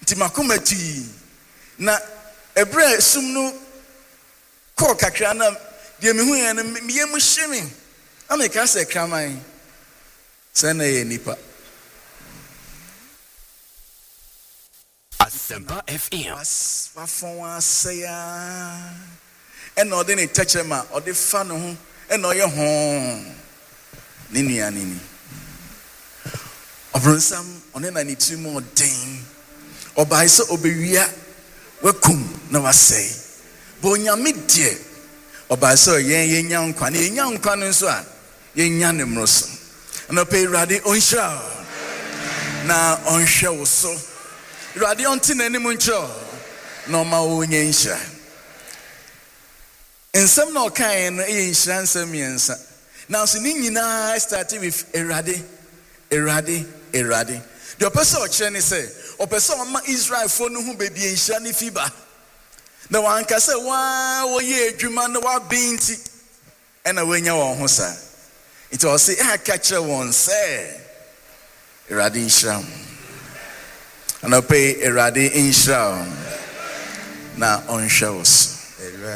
Timakumati na ebre sum no ko kakra na de me hu yan me yem hyemi ameka se kraman se na ye nipa Asempa FM wafon asaya ena ode ne techema ode fa no ho ena oye ho nini anini obronsam one na ni timu odin obai so obewia wakum na wasei bo nyame die obai so yen nyankwa na nyankwa no so a yen nya ne mroso na pe rade onhra na onhwe wo so rade onti na anim ncho no ma wo nye nhra ensem na okan no e nhra nsem yensa now so ni nyina starting with erade the person ochre ni say o person ma Israel fo no hu bebi nhra ni fiba na wan ka say wa wo ye adwuma na wa binti ena wanya won ho sa it was say I catch one say erade nhra ana pay erade nhra na on shows